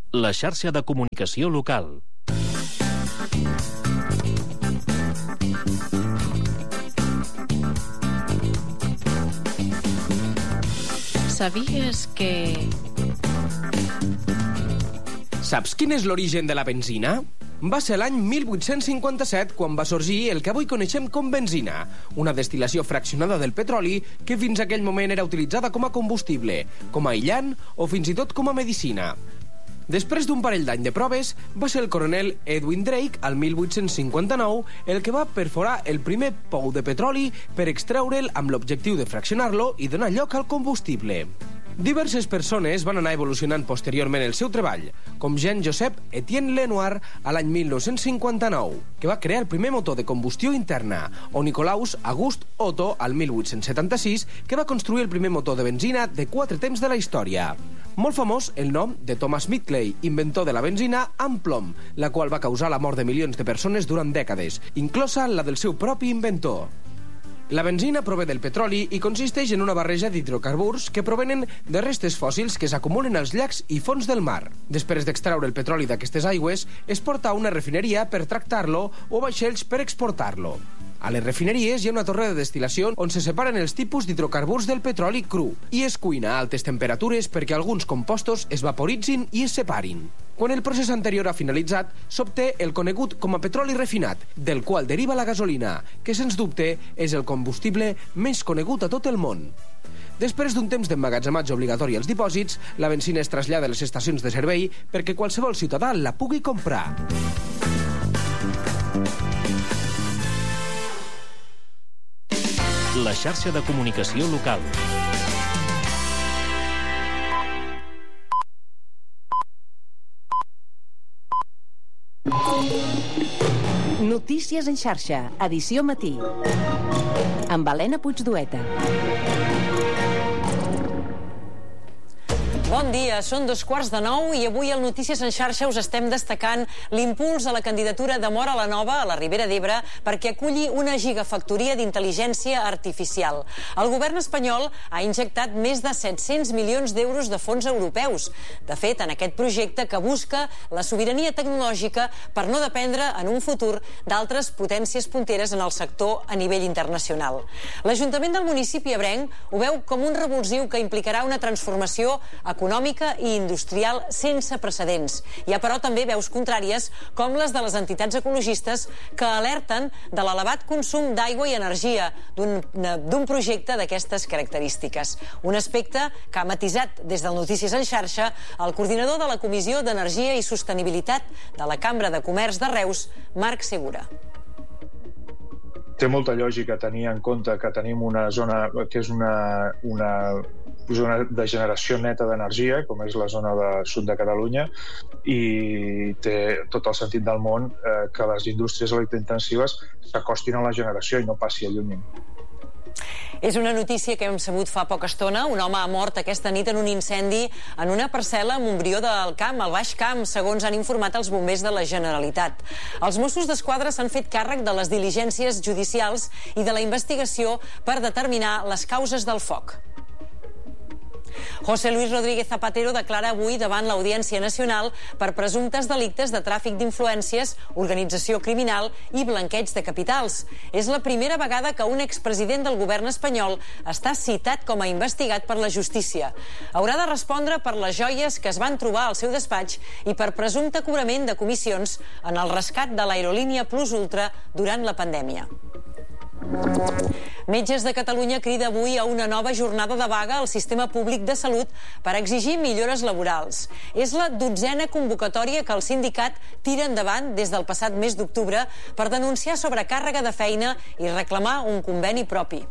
La xarxa de comunicació local. Sabies que... Saps quin és l'origen de la benzina? Va ser l'any 1857 quan va sorgir el que avui coneixem com benzina, una destil·lació fraccionada del petroli que fins aquell moment era utilitzada com a combustible, com a aïllant o fins i tot com a medicina. Després d'un parell d'any de proves, va ser el coronel Edwin Drake, al 1859, el que va perforar el primer pou de petroli per extreure'l amb l'objectiu de fraccionar-lo i donar lloc al combustible. Diverses persones van anar evolucionant posteriorment el seu treball, com Jean-Joseph Etienne Lenoir a l'any 1959, que va crear el primer motor de combustió interna, o Nicolaus Auguste Otto al 1876, que va construir el primer motor de benzina de 4 temps de la història. Molt famós el nom de Thomas Midgley, inventor de la benzina amb plom, la qual va causar la mort de milions de persones durant dècades, inclosa la del seu propi inventor. La benzina prové del petroli i consisteix en una barreja d'hidrocarburs que provenen de restes fòssils que s'acumulen als llacs i fons del mar. Després d'extraure el petroli d'aquestes aigües, es porta a una refineria per tractar-lo o vaixells per exportar-lo. A les refineries hi ha una torre de destil·lació on se separen els tipus d'hidrocarburs del petroli cru i es cuina a altes temperatures perquè alguns compostos es vaporitzin i es separin. Quan el procés anterior ha finalitzat, s'obté el conegut com a petroli refinat, del qual deriva la gasolina, que sens dubte és el combustible més conegut a tot el món. Després d'un temps d'emmagatzematge obligatori als dipòsits, la benzina es trasllada a les estacions de servei perquè qualsevol ciutadà la pugui comprar. La xarxa de comunicació local. Notícies en xarxa, edició matí. Amb Helena Puigdueta. Bon dia, són 8:45 i avui al Notícies en xarxa us estem destacant l'impuls a la candidatura de Móra la Nova a la Ribera d'Ebre perquè aculli una gigafactoria d'intel·ligència artificial. El govern espanyol ha injectat més de 700 milions d'euros de fons europeus. De fet, en aquest projecte que busca la sobirania tecnològica per no dependre en un futur d'altres potències punteres en el sector a nivell internacional. L'Ajuntament del municipi ebrenc ho veu com un revulsiu que implicarà una transformació econòmica i industrial sense precedents. Hi ha, però, també veus contràries, com les de les entitats ecologistes que alerten de l'elevat consum d'aigua i energia d'un projecte d'aquestes característiques. Un aspecte que ha matisat des del Notícies en xarxa el coordinador de la Comissió d'Energia i Sostenibilitat de la Cambra de Comerç de Reus, Marc Segura. Té molta lògica tenir en compte que tenim una zona que és una zona de generació neta d'energia, com és la zona de sud de Catalunya, i té tot el sentit del món que les indústries electrointensives s'acostin a la generació i no passi allunyin. És una notícia que hem sabut fa poca estona. Un home ha mort aquesta nit en un incendi en una parcel·la a Montbrió del Camp, al Baix Camp, segons han informat els bombers de la Generalitat. Els Mossos d'Esquadra s'han fet càrrec de les diligències judicials i de la investigació per determinar les causes del foc. José Luis Rodríguez Zapatero declara avui davant l'Audiència Nacional per presumptes delictes de tràfic d'influències, organització criminal i blanqueig de capitals. És la primera vegada que un expresident del govern espanyol està citat com a investigat per la justícia. Haurà de respondre per les joies que es van trobar al seu despatx i per presumpte cobrament de comissions en el rescat de l'aerolínia Plus Ultra durant la pandèmia. Metges de Catalunya crida avui a una nova jornada de vaga al sistema públic de salut per exigir millores laborals. És la 12a convocatòria que el sindicat tira endavant des del passat mes d'octubre per denunciar sobrecàrrega de feina i reclamar un conveni propi.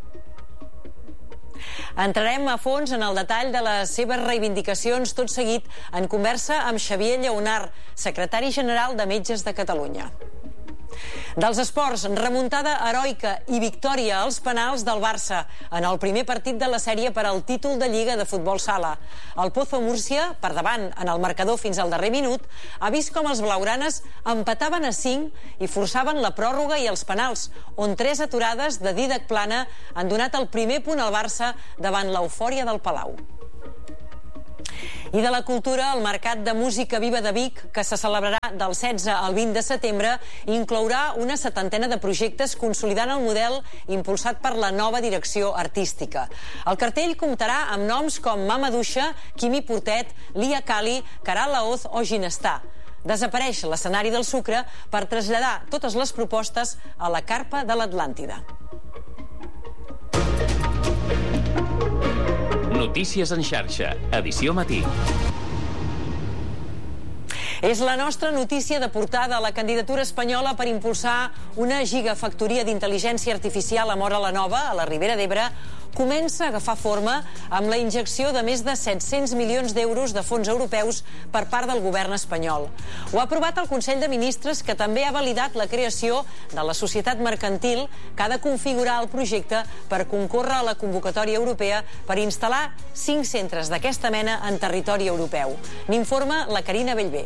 Entrarem a fons en el detall de les seves reivindicacions tot seguit en conversa amb Xavier Lleonart, secretari general de Metges de Catalunya. Dels esports, remuntada heroica i victòria als penals del Barça en el primer partit de la sèrie per al títol de Lliga de Futbol Sala. El Pozo Múrcia, per davant en el marcador fins al darrer minut, ha vist com els blaugranes empataven a 5 i forçaven la pròrroga i els penals, on 3 aturades de Dídac Plana han donat el primer punt al Barça davant l'eufòria del Palau. I de la cultura, el Mercat de Música Viva de Vic, que se celebrarà del 16 al 20 de setembre, inclourà una 70 de projectes consolidant el model impulsat per la nova direcció artística. El cartell comptarà amb noms com Mama Duixa, Quimi Portet, Lia Kali, Caral Laoz o Ginestà. Desapareix l'escenari del Sucre per traslladar totes les propostes a la carpa de l'Atlàntida. Notícies en xarxa, edició matí. És la nostra notícia de portada. La candidatura espanyola per impulsar una gigafactoria d'intel·ligència artificial a Móra la Nova, a la Ribera d'Ebre, comença a agafar forma amb la injecció de més de 700 milions d'euros de fons europeus per part del govern espanyol. Ho ha aprovat el Consell de Ministres, que també ha validat la creació de la societat mercantil que ha de configurar el projecte per concórrer a la convocatòria europea per instal·lar 5 centres d'aquesta mena en territori europeu. N'informa la Carina Bellver.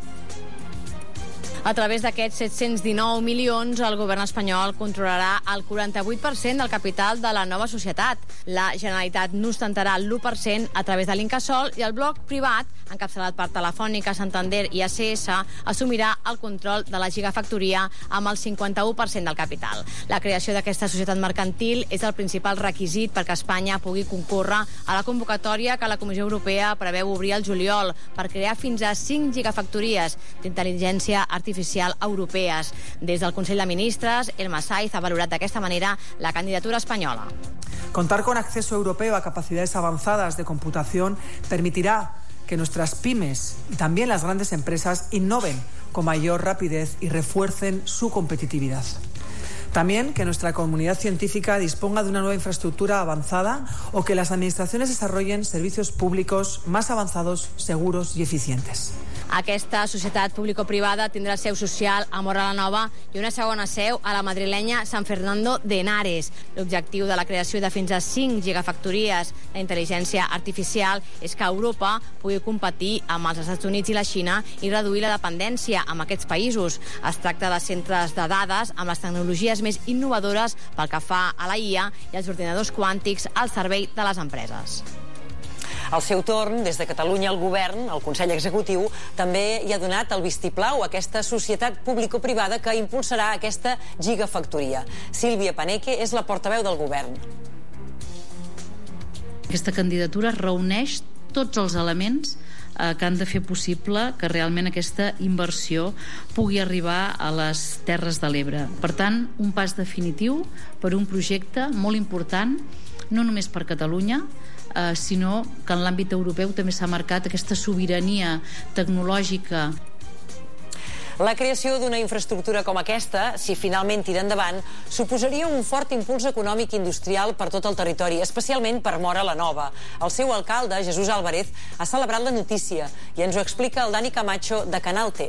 A través d'aquests 719 milions, el govern espanyol controlarà el 48% del capital de la nova societat. La Generalitat n'ostentarà l'1% a través de l'Incasòl i el bloc privat, encapçalat per Telefònica, Santander i ACS, assumirà el control de la gigafactoria amb el 51% del capital. La creació d'aquesta societat mercantil és el principal requisit perquè Espanya pugui concórrer a la convocatòria que la Comissió Europea preveu obrir al juliol per crear fins a 5 gigafactories d'intel·ligència artificial europees. Des del Consell de Ministres, Elma Saiz ha valorat d'aquesta manera la candidatura espanyola. Contar con acceso europeo a capacidades avanzadas de computación permitirá que nuestras pymes y también las grandes empresas innoven con mayor rapidez y refuercen su competitividad. También que nuestra comunidad científica disponga de una nueva infraestructura avanzada o que las administraciones desarrollen servicios públicos más avanzados, seguros y eficientes. Aquesta societat público-privada tindrà seu social a Móra la Nova i una segona seu a la madrilenya San Fernando de Henares. L'objectiu de la creació de fins a 5 gigafactories d'intel·ligència artificial és que Europa pugui competir amb els Estats Units i la Xina i reduir la dependència amb aquests països. Es tracta de centres de dades amb les tecnologies més innovadores pel que fa a la IA i els ordinadors quàntics al servei de les empreses. Al seu torn, des de Catalunya, el govern, el Consell Executiu, també hi ha donat el vistiplau a aquesta societat público-privada que impulsarà aquesta gigafactoria. Sílvia Paneque és la portaveu del govern. Aquesta candidatura reuneix tots els elements que han de fer possible que realment aquesta inversió pugui arribar a les Terres de l'Ebre. Per tant, un pas definitiu per un projecte molt important, no només per Catalunya, sinó que en l'àmbit europeu també s'ha marcat aquesta sobirania tecnològica. La creació d'una infraestructura com aquesta, si finalment tira endavant, suposaria un fort impuls econòmic i industrial per tot el territori, especialment per Móra la Nova. El seu alcalde, Jesús Álvarez, ha celebrat la notícia i ens ho explica el Dani Camacho de Canal T.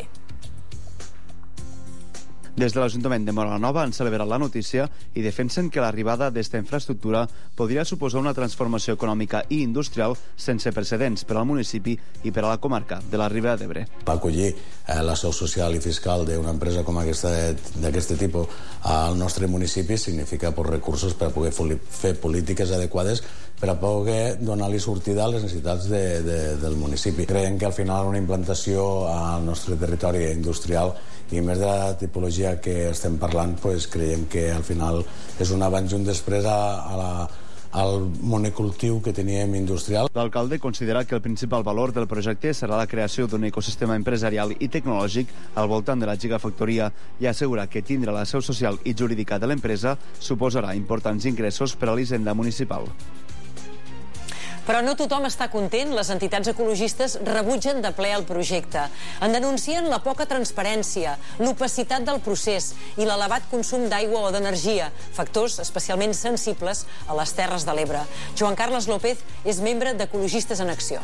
Des de l'Ajuntament de Móra la Nova han celebrat la notícia i defensen que l'arribada d'esta infraestructura podria suposar una transformació econòmica i industrial sense precedents per al municipi i per a la comarca de la Ribera d'Ebre. Acollir la seu social i fiscal d'una empresa com aquesta d'aquest tipus al nostre municipi significa recursos per a poder fer polítiques adequades per a poder donar-li sortida a les necessitats del municipi. Creiem que al final una implantació al nostre territori industrial i més de la tipologia que estem parlant, creiem que al final és un abans i un després al monocultiu que teníem industrial. L'alcalde considera que el principal valor del projecte serà la creació d'un ecosistema empresarial i tecnològic al voltant de la gigafactoria i assegura que tindre la seu social i jurídica de l'empresa suposarà importants ingressos per a l'hisenda municipal. Però no tothom està content. Les entitats ecologistes rebutgen de ple el projecte. En denuncien la poca transparència, l'opacitat del procés i l'elevat consum d'aigua o d'energia, factors especialment sensibles a les Terres de l'Ebre. Joan Carles López és membre d'Ecologistes en Acció.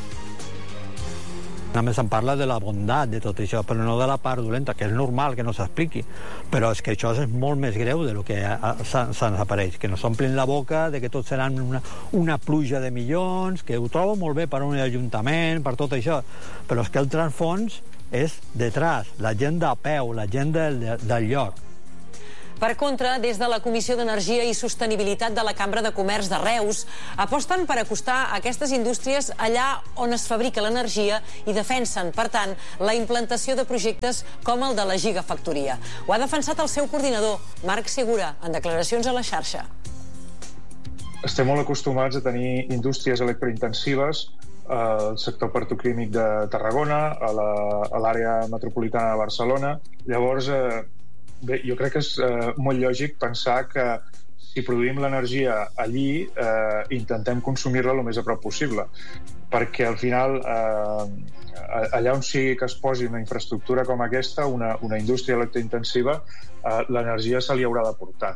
Només se'n parla de la bondat de tot això, però no de la part dolenta, que és normal que no s'expliqui. Però és que això és molt més greu del que se'ns apareix, que nos omplin la boca de que tot seran una pluja de milions, que ho trobo molt bé per a un ajuntament, per tot això, però és que el transfons és detrás, la gent de peu, la gent del lloc. Per contra, des de la Comissió d'Energia i Sostenibilitat de la Cambra de Comerç de Reus aposten per acostar aquestes indústries allà on es fabrica l'energia i defensen, per tant, la implantació de projectes com el de la gigafactoria. Ho ha defensat el seu coordinador, Marc Segura, en declaracions a la xarxa. Estem molt acostumats a tenir indústries electrointensives al sector petroquímic de Tarragona, a l'àrea metropolitana de Barcelona. Llavors, bé, jo crec que és molt lògic pensar que si produïm l'energia allí, intentem consumir-la el més a prop possible, perquè al final, allà on sigui que es posi una infraestructura com aquesta, una indústria electrointensiva, l'energia se li haurà de portar.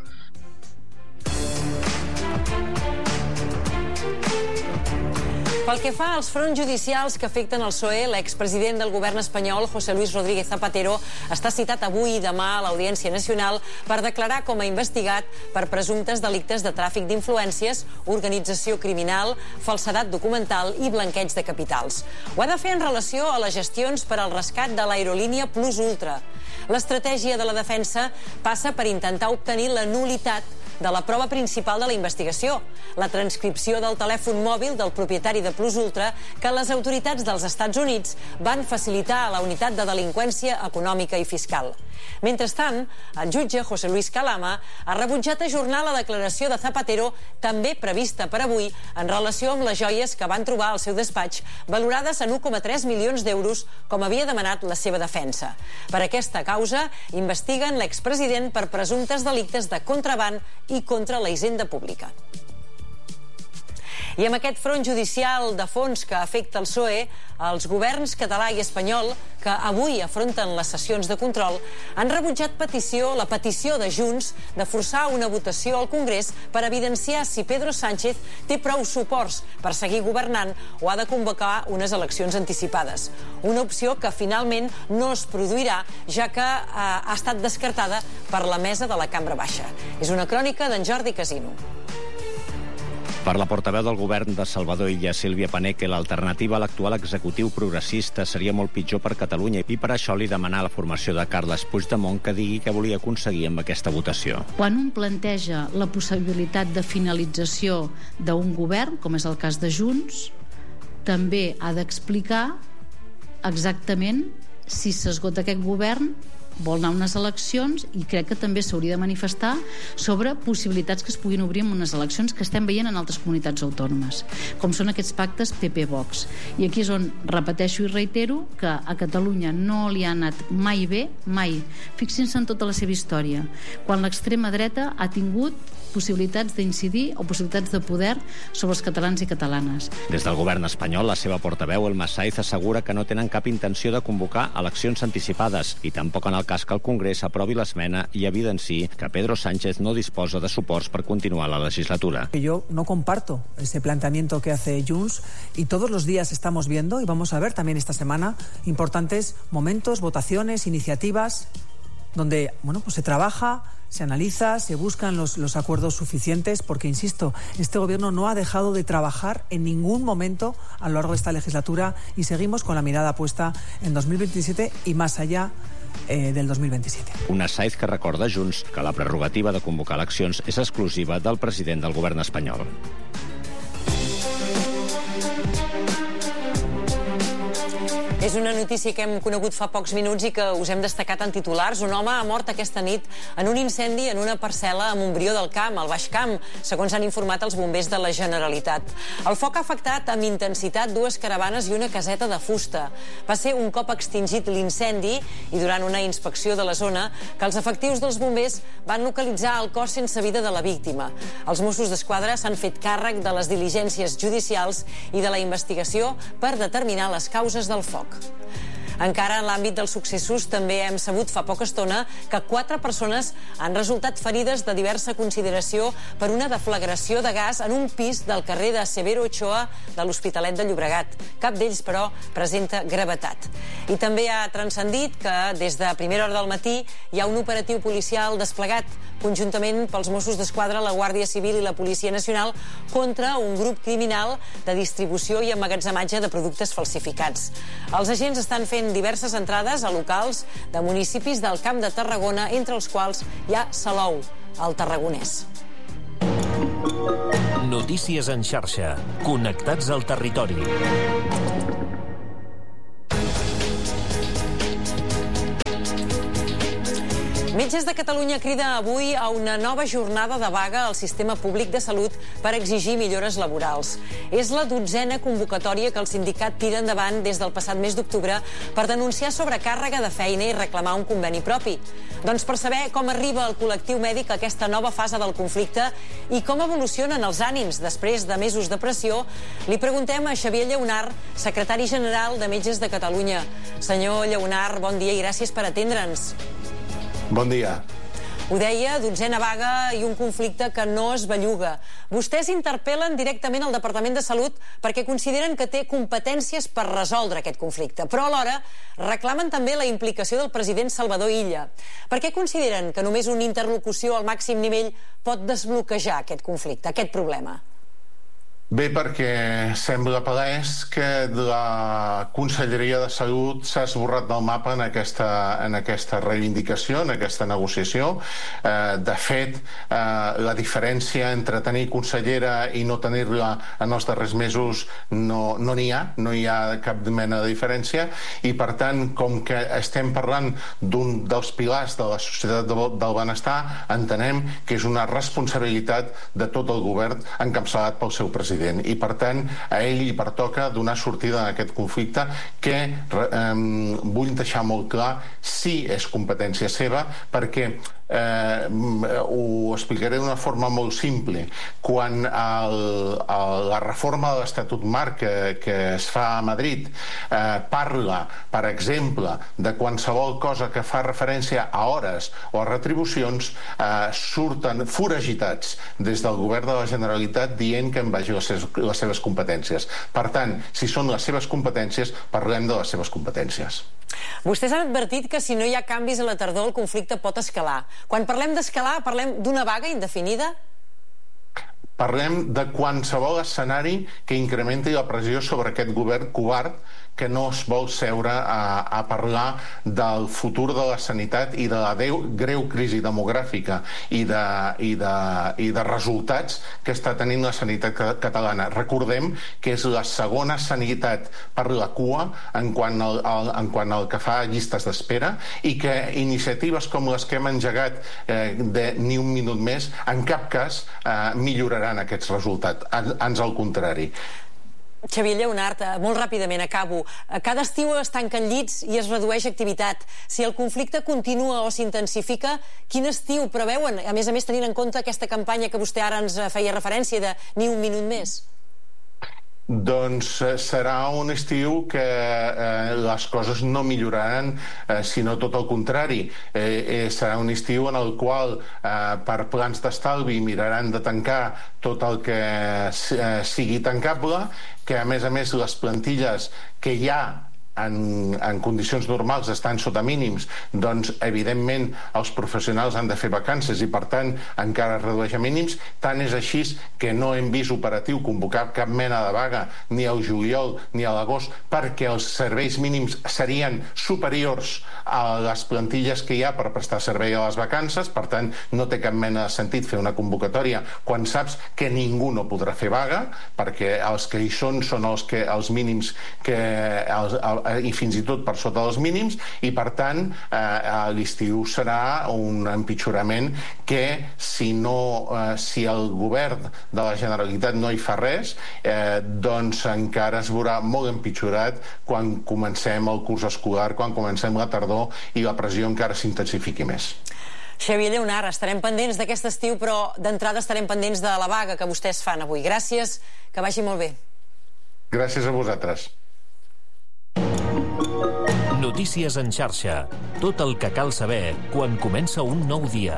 Pel que fa als fronts judicials que afecten el PSOE, l'expresident del govern espanyol, José Luis Rodríguez Zapatero, està citat avui i demà a l'Audiència Nacional per declarar com a investigat per presumptes delictes de tràfic d'influències, organització criminal, falsedat documental i blanqueig de capitals. Ho ha de fer en relació a les gestions per al rescat de l'aerolínia Plus Ultra. L'estratègia de la defensa passa per intentar obtenir la nul·litat de la prova principal de la investigació, la transcripció del telèfon mòbil del propietari de Plus Ultra que les autoritats dels Estats Units van facilitar a la unitat de delinqüència econòmica i fiscal. Mentrestant, el jutge José Luis Calama ha rebutjat ajornar la declaració de Zapatero, també prevista per avui, en relació amb les joies que van trobar al seu despatx, valorades en 1,3 milions d'euros, com havia demanat la seva defensa. Per aquesta causa, investiguen l'expresident per presumptes delictes de contraban i contra la hisenda pública. I amb aquest front judicial de fons que afecta el PSOE, els governs català i espanyol, que avui afronten les sessions de control, han rebutjat la petició de Junts de forçar una votació al Congrés per evidenciar si Pedro Sánchez té prou suports per seguir governant o ha de convocar unes eleccions anticipades. Una opció que finalment no es produirà, ja que ha estat descartada per la mesa de la Cambra Baixa. És una crònica d'en Jordi Casino. Per la portaveu del govern de Salvador Illa, Sílvia Paneque, l'alternativa a l'actual executiu progressista seria molt pitjor per Catalunya i per això li demanà la formació de Carles Puigdemont que digui què volia aconseguir amb aquesta votació. Quan un planteja la possibilitat de finalització d'un govern, com és el cas de Junts, també ha d'explicar exactament si s'esgota aquest govern, vol anar a unes eleccions i crec que també s'hauria de manifestar sobre possibilitats que es puguin obrir en unes eleccions que estem veient en altres comunitats autònomes, com són aquests pactes PP-Vox. I aquí és on repeteixo i reitero que a Catalunya no li ha anat mai bé, mai. Fixin-se en tota la seva història, quan l'extrema dreta ha tingut possibilitats d'incidir o possibilitats de poder sobre els catalans i catalanes. Des del govern espanyol, la seva portaveu, Elma Saiz, assegura que no tenen cap intenció de convocar eleccions anticipades i tampoc en el cas que el Congrés aprovi l'esmena i evidenciï que Pedro Sánchez no disposa de suports per continuar la legislatura. Yo no comparto ese planteamiento que hace Junts y todos los días estamos viendo, y vamos a ver también esta semana, importantes momentos, votaciones, iniciativas, donde se trabaja, se analiza, se buscan los acuerdos suficientes, porque, insisto, este gobierno no ha dejado de trabajar en ningún momento a lo largo de esta legislatura y seguimos con la mirada puesta en 2027 y más allá del 2027. Una Saiz que recorda Junts que la prerrogativa de convocar eleccions és exclusiva del president del govern espanyol. És una notícia que hem conegut fa pocs minuts i que us hem destacat en titulars. Un home ha mort aquesta nit en un incendi en una parcel·la a Montbrió del Camp, al Baix Camp, segons han informat els bombers de la Generalitat. El foc ha afectat amb intensitat 2 caravanes i una caseta de fusta. Va ser un cop extingit l'incendi i durant una inspecció de la zona que els efectius dels bombers van localitzar el cos sense vida de la víctima. Els Mossos d'Esquadra s'han fet càrrec de les diligències judicials i de la investigació per determinar les causes del foc. Encara en l'àmbit dels successos també hem sabut fa poca estona que 4 persones han resultat ferides de diversa consideració per una deflagració de gas en un pis del carrer de Severo Ochoa de l'Hospitalet de Llobregat. Cap d'ells, però, presenta gravetat. I també ha transcendit que des de primera hora del matí hi ha un operatiu policial desplegat conjuntament pels Mossos d'Esquadra, la Guàrdia Civil i la Policia Nacional, contra un grup criminal de distribució i emmagatzematge de productes falsificats. Els agents estan fent diverses entrades a locals de municipis del Camp de Tarragona, entre els quals hi ha Salou, al Tarragonès. Notícies en xarxa. Connectats al territori. Metges de Catalunya crida avui a una nova jornada de vaga al sistema públic de salut per exigir millores laborals. És la 12a convocatòria que el sindicat tira endavant des del passat mes d'octubre per denunciar sobrecàrrega de feina i reclamar un conveni propi. Doncs per saber com arriba el col·lectiu mèdic a aquesta nova fase del conflicte i com evolucionen els ànims després de mesos de pressió, li preguntem a Xavier Lleonart, secretari general de Metges de Catalunya. Senyor Lleonart, bon dia i gràcies per atendre'ns. Bon dia. Ho deia, 12a vaga i un conflicte que no es belluga. Vostès interpel·len directament al Departament de Salut perquè consideren que té competències per resoldre aquest conflicte, però alhora reclamen també la implicació del president Salvador Illa. Per què consideren que només una interlocució al màxim nivell pot desbloquejar aquest conflicte, aquest problema? Bé, perquè sembla palès que la Conselleria de Salut s'ha esborrat del mapa en aquesta reivindicació, en aquesta negociació. De fet, la diferència entre tenir consellera i no tenir-la en els darrers mesos no n'hi ha cap mena de diferència, i per tant, com que estem parlant d'un dels pilars de la societat del benestar, entenem que és una responsabilitat de tot el govern encapçalat pel seu president. I per tant a ell li pertoca donar sortida a aquest conflicte que vull deixar molt clar, sí és competència seva, perquè ho explicaré d'una forma molt simple. Quan la reforma de l'Estatut Marc que es fa a Madrid parla, per exemple, de qualsevol cosa que fa referència a hores o a retribucions, surten foragitats des del govern de la Generalitat dient que envaeixi les seves competències. Per tant, si són les seves competències, parlem de les seves competències. Vostès han advertit que si no hi ha canvis a la tardor el conflicte pot escalar. Quan parlem d'escalar, parlem d'una vaga indefinida? Parlem de qualsevol escenari que incrementi la pressió sobre aquest govern covard que no es vol seure a parlar del futur de la sanitat i de la greu crisi demogràfica i de resultats que està tenint la sanitat catalana. Recordem que és la segona sanitat per la cua en quant al que fa llistes d'espera, i que iniciatives com les que hem engegat de Ni un minut més en cap cas milloraran aquests resultats, ans al contrari. Xavier Lleonart, molt ràpidament acabo. Cada estiu es tanquen llits i es redueix activitat. Si el conflicte continua o s'intensifica, quin estiu preveuen? A més tenint en compte aquesta campanya que vostè ara ens feia referència de Ni un minut més. Doncs serà un estiu que les coses no milloraran, sinó tot el contrari. Serà un estiu en el qual per plans d'estalvi miraran de tancar tot el que sigui tancable, que a més les plantilles que hi ha en condicions normals estan sota mínims, doncs evidentment els professionals han de fer vacances i per tant encara es redueix a mínims. Tant és així que no hem vist operatiu convocar cap mena de vaga ni al juliol ni a l'agost, perquè els serveis mínims serien superiors a les plantilles que hi ha per prestar servei a les vacances. Per tant, no té cap mena de sentit fer una convocatòria quan saps que ningú no podrà fer vaga, perquè els que hi són els mínims i fins i tot per sota dels mínims, i per tant l'estiu serà un empitjorament que si el govern de la Generalitat no hi fa res, doncs encara es veurà molt empitjorat quan comencem el curs escolar, quan comencem la tardor i la pressió encara s'intensifiqui més. Xavier Lleonart, estarem pendents d'aquest estiu, però d'entrada estarem pendents de la vaga que vostès fan avui. Gràcies, que vagi molt bé. Gràcies a vosaltres. Notícies en xarxa. Tot el que cal saber quan comença un nou dia.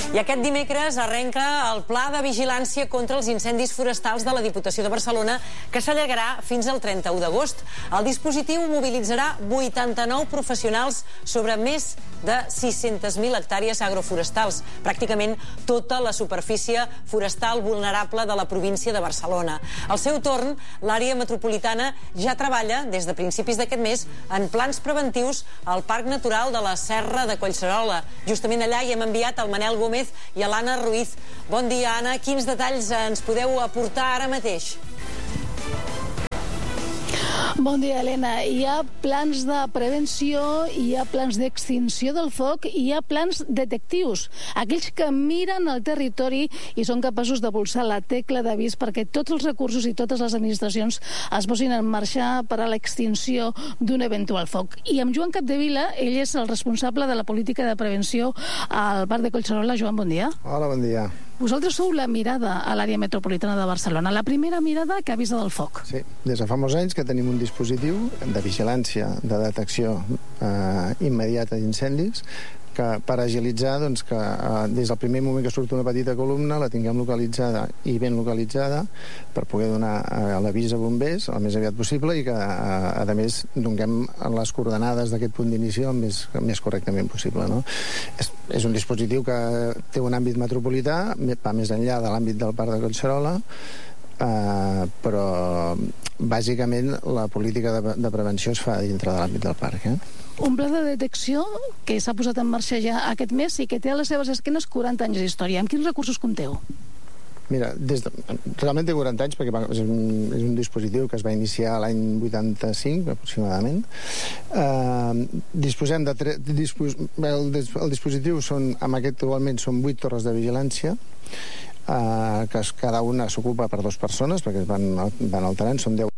I aquest dimecres arrenca el Pla de Vigilància contra els incendis forestals de la Diputació de Barcelona, que s'allargarà fins al 31 d'agost. El dispositiu mobilitzarà 89 professionals sobre més de 600.000 hectàrees agroforestals, pràcticament tota la superfície forestal vulnerable de la província de Barcelona. Al seu torn, l'àrea metropolitana ja treballa des de principis d'aquest mes en plans preventius al Parc Natural de la Serra de Collserola. Justament allà hi hem enviat el Manel Gómez i a l'Anna Ruiz. Bon dia, Anna. Quins detalls ens podeu aportar ara mateix? Bon dia, Helena. Hi ha plans de prevenció, hi ha plans d'extinció del foc i hi ha plans detectius. Aquells que miren el territori i són capaços de pulsar la tecla d'avís perquè tots els recursos i totes les administracions es posin en marxa per a l'extinció d'un eventual foc. I amb Joan Capdevila, ell és el responsable de la política de prevenció al Parc de Collserola. Joan, bon dia. Hola, bon dia. Vosaltres sou la mirada a l'àrea metropolitana de Barcelona, la primera mirada que avisa del foc. Sí, des de fa molts anys que tenim un dispositiu de vigilància, de detecció immediata d'incendis, que per agilitzar doncs, que des del primer moment que surt una petita columna la tinguem localitzada i ben localitzada per poder donar l'avís a bombers el més aviat possible i que, a més, donem les coordenades d'aquest punt d'inici el més correctament possible. No? És un dispositiu que té un àmbit metropolità, va més enllà de l'àmbit del Parc de Collserola, però bàsicament la política de prevenció es fa dintre de l'àmbit del parc. Un pla de detecció que s'ha posat en marxa ja aquest mes i que té a les seves esquenes 40 anys d'història. Amb quins recursos compteu? Mira, realment té 40 anys perquè és un dispositiu que es va iniciar l'any 85 aproximadament. Disposem de el dispositiu actualment són 8 torres de vigilància que cada una s'ocupa per 2 persones perquè van alternant, són 10